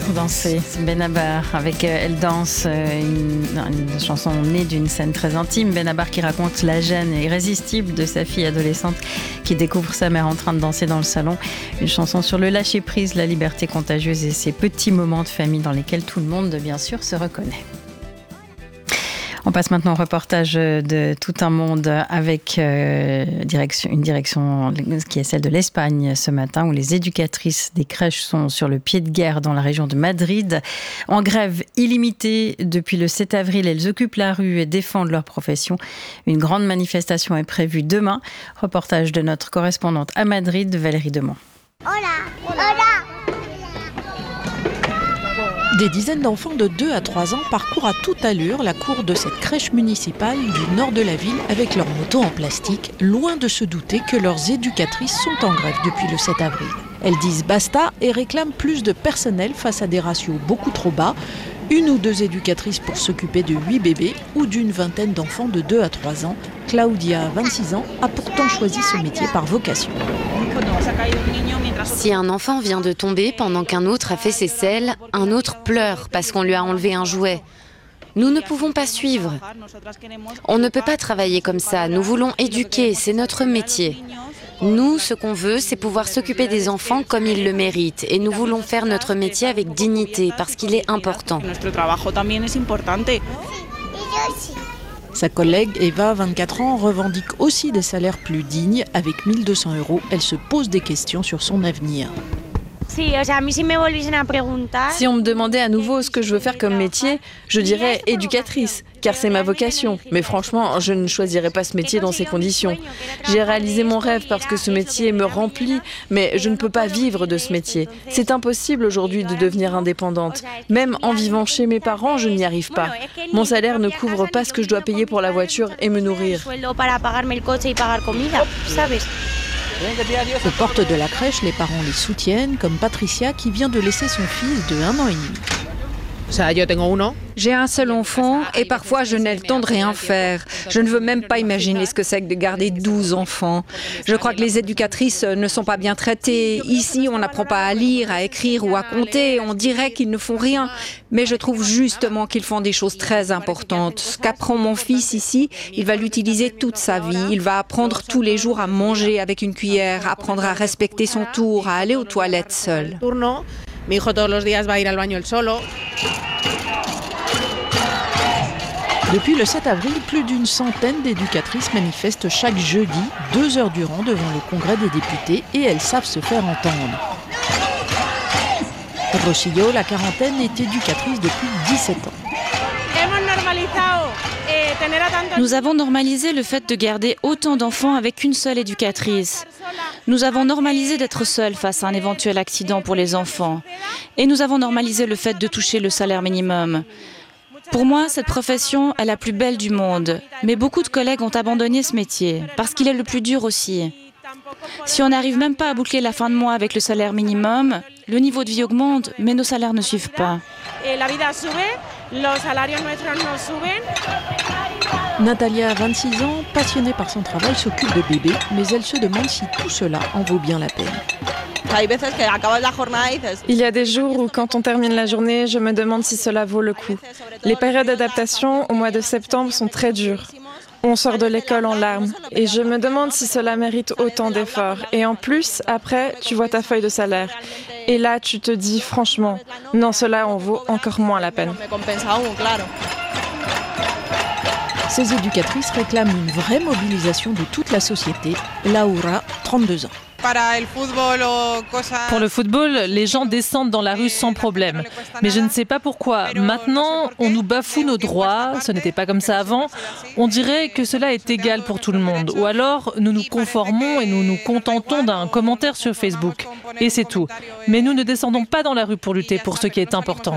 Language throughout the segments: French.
pour danser. Benabar avec Elle danse, une chanson née d'une scène très intime. Benabar qui raconte la gêne irrésistible de sa fille adolescente qui découvre sa mère en train de danser dans le salon. Une chanson sur le lâcher-prise, la liberté contagieuse et ces petits moments de famille dans lesquels tout le monde, bien sûr, se reconnaît. On passe maintenant au reportage de Tout un monde avec une direction qui est celle de l'Espagne ce matin, où les éducatrices des crèches sont sur le pied de guerre dans la région de Madrid. En grève illimitée depuis le 7 avril, elles occupent la rue et défendent leur profession. Une grande manifestation est prévue demain. Reportage de notre correspondante à Madrid, Valérie Demont. Hola. Des dizaines d'enfants de 2 à 3 ans parcourent à toute allure la cour de cette crèche municipale du nord de la ville avec leurs motos en plastique, loin de se douter que leurs éducatrices sont en grève depuis le 7 avril. Elles disent basta et réclament plus de personnel face à des ratios beaucoup trop bas, 1 ou 2 éducatrices pour s'occuper de 8 bébés ou d'une vingtaine d'enfants de 2 à 3 ans. Claudia, 26 ans, a pourtant choisi ce métier par vocation. Si un enfant vient de tomber pendant qu'un autre a fait ses selles, un autre pleure parce qu'on lui a enlevé un jouet. Nous ne pouvons pas suivre. On ne peut pas travailler comme ça. Nous voulons éduquer, c'est notre métier. Nous, ce qu'on veut, c'est pouvoir s'occuper des enfants comme ils le méritent. Et nous voulons faire notre métier avec dignité parce qu'il est important. Sa collègue Eva, 24 ans, revendique aussi des salaires plus dignes. Avec 1 200 €, elle se pose des questions sur son avenir. Si on me demandait à nouveau ce que je veux faire comme métier, je dirais éducatrice, car c'est ma vocation. Mais franchement, je ne choisirais pas ce métier dans ces conditions. J'ai réalisé mon rêve parce que ce métier me remplit, mais je ne peux pas vivre de ce métier. C'est impossible aujourd'hui de devenir indépendante. Même en vivant chez mes parents, je n'y arrive pas. Mon salaire ne couvre pas ce que je dois payer pour la voiture et me nourrir. Aux portes de la crèche, les parents les soutiennent, comme Patricia qui vient de laisser son fils de 1 an et demi. J'ai un seul enfant et parfois je n'ai le temps de rien faire. Je ne veux même pas imaginer ce que c'est que de garder 12 enfants. Je crois que les éducatrices ne sont pas bien traitées. Ici, on n'apprend pas à lire, à écrire ou à compter. On dirait qu'ils ne font rien. Mais je trouve justement qu'ils font des choses très importantes. Ce qu'apprend mon fils ici, il va l'utiliser toute sa vie. Il va apprendre tous les jours à manger avec une cuillère, apprendre à respecter son tour, à aller aux toilettes seul. Mi hijo todos los días va a ir al baño él solo. Depuis le 7 avril, plus d'une centaine d'éducatrices manifestent chaque jeudi, 2 heures durant, devant le Congrès des députés, et elles savent se faire entendre. Rosillo, la quarantaine, est éducatrice depuis 17 ans. Nous avons normalisé le fait de garder autant d'enfants avec une seule éducatrice. Nous avons normalisé d'être seuls face à un éventuel accident pour les enfants. Et nous avons normalisé le fait de toucher le salaire minimum. Pour moi, cette profession est la plus belle du monde. Mais beaucoup de collègues ont abandonné ce métier, parce qu'il est le plus dur aussi. Si on n'arrive même pas à boucler la fin de mois avec le salaire minimum, le niveau de vie augmente, mais nos salaires ne suivent pas. Natalia, 26 ans, passionnée par son travail, s'occupe de bébés, mais elle se demande si tout cela en vaut bien la peine. Il y a des jours où, quand on termine la journée, je me demande si cela vaut le coup. Les périodes d'adaptation au mois de septembre sont très dures. On sort de l'école en larmes et je me demande si cela mérite autant d'efforts. Et en plus, après, tu vois ta feuille de salaire. Et là, tu te dis franchement, non, cela en vaut encore moins la peine. Ces éducatrices réclament une vraie mobilisation de toute la société. Laura, 32 ans. Pour le football, les gens descendent dans la rue sans problème. Mais je ne sais pas pourquoi. Maintenant, on nous bafoue nos droits. Ce n'était pas comme ça avant. On dirait que cela est égal pour tout le monde. Ou alors, nous nous conformons et nous nous contentons d'un commentaire sur Facebook. Et c'est tout. Mais nous ne descendons pas dans la rue pour lutter pour ce qui est important.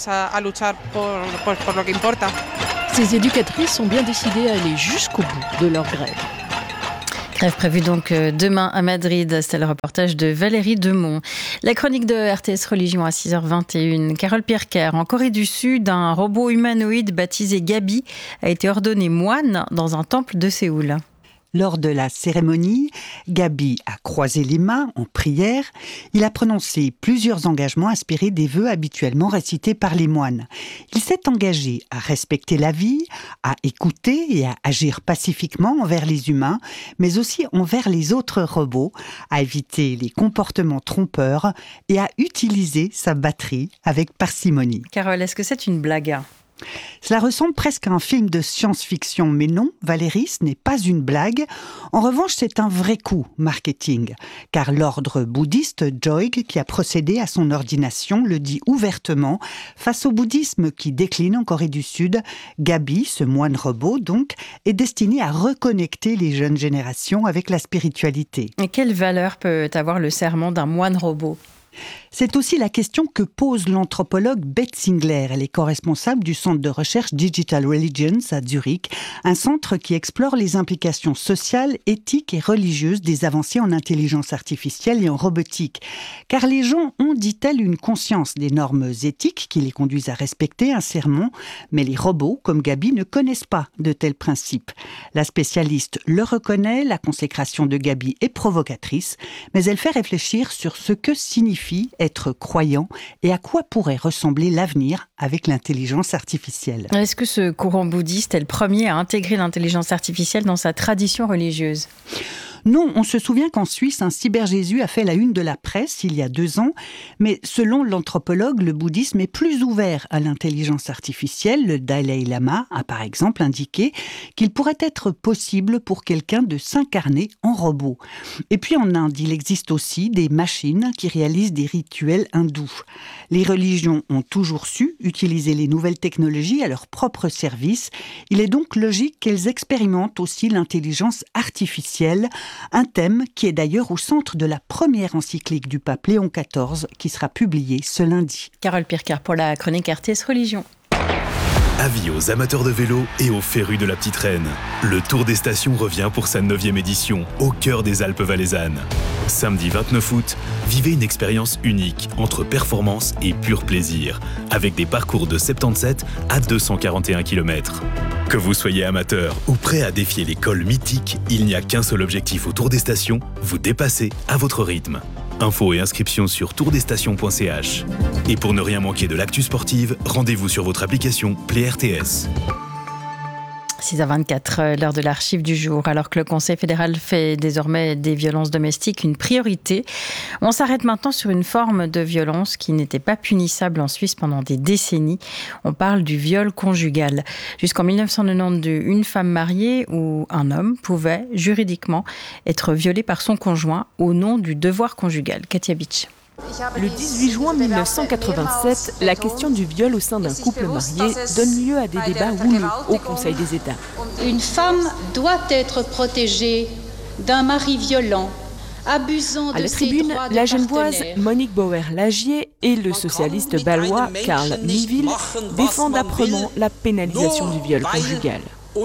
Ces éducatrices sont bien décidées à aller jusqu'au bout de leur grève. Grève prévue donc demain à Madrid. C'était le reportage de Valérie Demont. La chronique de RTS Religion à 6h21. Carole Pirker, en Corée du Sud, un robot humanoïde baptisé Gabi a été ordonné moine dans un temple de Séoul. Lors de la cérémonie, Gabi a croisé les mains en prière. Il a prononcé plusieurs engagements inspirés des vœux habituellement récités par les moines. Il s'est engagé à respecter la vie, à écouter et à agir pacifiquement envers les humains, mais aussi envers les autres robots, à éviter les comportements trompeurs et à utiliser sa batterie avec parcimonie. Carole, est-ce que c'est une blague ? Cela ressemble presque à un film de science-fiction, mais non, Valérie, ce n'est pas une blague. En revanche, c'est un vrai coup marketing, car l'ordre bouddhiste Joig, qui a procédé à son ordination, le dit ouvertement. Face au bouddhisme qui décline en Corée du Sud, Gabi, ce moine robot donc, est destiné à reconnecter les jeunes générations avec la spiritualité. Et quelle valeur peut avoir le serment d'un moine robot ? C'est aussi la question que pose l'anthropologue Beth Singler. Elle est co-responsable du centre de recherche Digital Religions à Zurich, un centre qui explore les implications sociales, éthiques et religieuses des avancées en intelligence artificielle et en robotique. Car les gens ont, dit-elle, une conscience des normes éthiques qui les conduisent à respecter un sermon, mais les robots, comme Gabi, ne connaissent pas de tels principes. La spécialiste le reconnaît, la consécration de Gabi est provocatrice, mais elle fait réfléchir sur ce que signifie être croyant et à quoi pourrait ressembler l'avenir avec l'intelligence artificielle. Est-ce que ce courant bouddhiste est le premier à intégrer l'intelligence artificielle dans sa tradition religieuse ? Non, on se souvient qu'en Suisse, un cyber-Jésus a fait la une de la presse il y a 2 ans. Mais selon l'anthropologue, le bouddhisme est plus ouvert à l'intelligence artificielle. Le Dalai Lama a par exemple indiqué qu'il pourrait être possible pour quelqu'un de s'incarner en robot. Et puis en Inde, il existe aussi des machines qui réalisent des rituels hindous. Les religions ont toujours su utiliser les nouvelles technologies à leur propre service. Il est donc logique qu'elles expérimentent aussi l'intelligence artificielle, un thème qui est d'ailleurs au centre de la première encyclique du pape Léon XIV qui sera publiée ce lundi. Carole Pircard pour la chronique RTS Religion. Avis aux amateurs de vélo et aux férus de la petite reine. Le Tour des Stations revient pour sa 9e édition, au cœur des Alpes valaisannes. Samedi 29 août, vivez une expérience unique entre performance et pur plaisir, avec des parcours de 77 à 241 km. Que vous soyez amateur ou prêt à défier les cols mythiques, il n'y a qu'un seul objectif au Tour des Stations, vous dépasser à votre rythme. Infos et inscriptions sur tourdesstations.ch. Et pour ne rien manquer de l'actu sportive, rendez-vous sur votre application Play RTS. 6h24, l'heure de l'archive du jour. Alors que le Conseil fédéral fait désormais des violences domestiques une priorité, on s'arrête maintenant sur une forme de violence qui n'était pas punissable en Suisse pendant des décennies. On parle du viol conjugal. Jusqu'en 1992, une femme mariée ou un homme pouvait juridiquement être violé par son conjoint au nom du devoir conjugal. Katia Bitsch. Le 18 juin 1987, la question du viol au sein d'un couple marié donne lieu à des débats houleux au Conseil des États. Une femme doit être protégée d'un mari violent, abusant de ses droits de À la tribune, la Genevoise Monique Bauer-Lagier et le socialiste balois Karl Nieville défendent âprement la pénalisation du viol conjugal.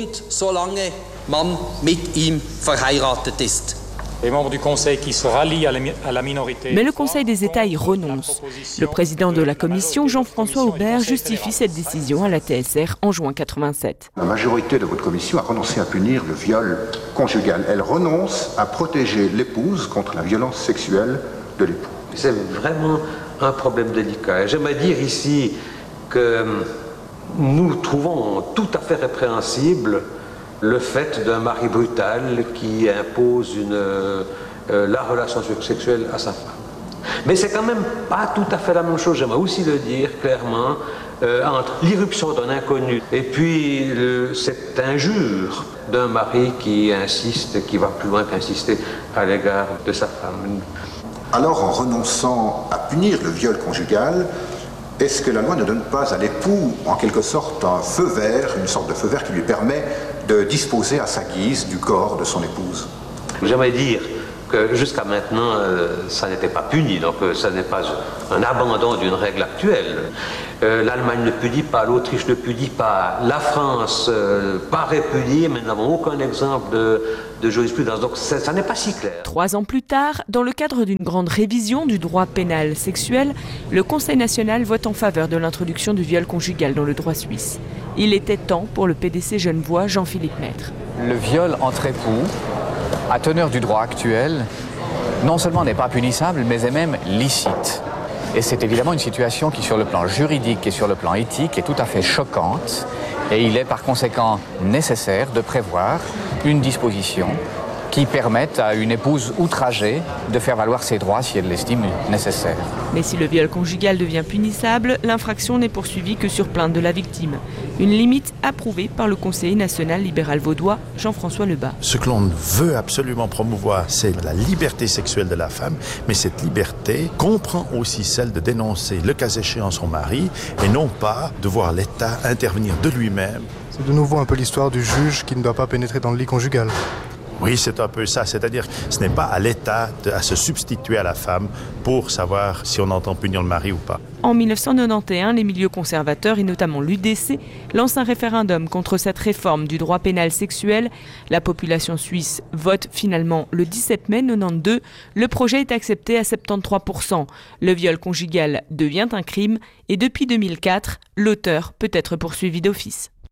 Les membres du Conseil qui se rallient à la minorité... Mais le Conseil des États y renonce. Le président de la Commission, Jean-François Aubert, justifie cette décision à la TSR en juin 87. La majorité de votre Commission a renoncé à punir le viol conjugal. Elle renonce à protéger l'épouse contre la violence sexuelle de l'époux. C'est vraiment un problème délicat. J'aimerais dire ici que nous trouvons tout à fait répréhensible le fait d'un mari brutal qui impose la relation sexuelle à sa femme. Mais c'est quand même pas tout à fait la même chose, j'aimerais aussi le dire clairement, entre l'irruption d'un inconnu et puis cette injure d'un mari qui insiste, qui va plus loin qu'insister à l'égard de sa femme. Alors, en renonçant à punir le viol conjugal, est-ce que la loi ne donne pas à l'époux, en quelque sorte, un feu vert, une sorte de feu vert qui lui permet de disposer à sa guise du corps de son épouse? J'aimerais dire que jusqu'à maintenant, ça n'était pas puni, donc ça n'est pas un abandon d'une règle actuelle. L'Allemagne ne punit pas, l'Autriche ne punit pas, la France paraît punir, mais nous n'avons aucun exemple de jurisprudence, donc ça n'est pas si clair. 3 ans plus tard, dans le cadre d'une grande révision du droit pénal sexuel, le Conseil national vote en faveur de l'introduction du viol conjugal dans le droit suisse. Il était temps pour le PDC genevois Jean-Philippe Maître. Le viol entre époux à teneur du droit actuel, non seulement n'est pas punissable, mais est même licite. Et c'est évidemment une situation qui, sur le plan juridique et sur le plan éthique, est tout à fait choquante. Et il est par conséquent nécessaire de prévoir une disposition qui permette à une épouse outragée de faire valoir ses droits si elle l'estime nécessaire. Mais si le viol conjugal devient punissable, l'infraction n'est poursuivie que sur plainte de la victime. Une limite approuvée par le conseiller national libéral vaudois, Jean-François Lebas. Ce que l'on veut absolument promouvoir, c'est la liberté sexuelle de la femme, mais cette liberté comprend aussi celle de dénoncer le cas échéant son mari et non pas de voir l'État intervenir de lui-même. C'est de nouveau un peu l'histoire du juge qui ne doit pas pénétrer dans le lit conjugal. Oui, c'est un peu ça. C'est-à-dire que ce n'est pas à l'État à se substituer à la femme pour savoir si on entend punir le mari ou pas. En 1991, les milieux conservateurs et notamment l'UDC lancent un référendum contre cette réforme du droit pénal sexuel. La population suisse vote finalement le 17 mai 1992. Le projet est accepté à 73%. Le viol conjugal devient un crime et depuis 2004, l'auteur peut être poursuivi d'office.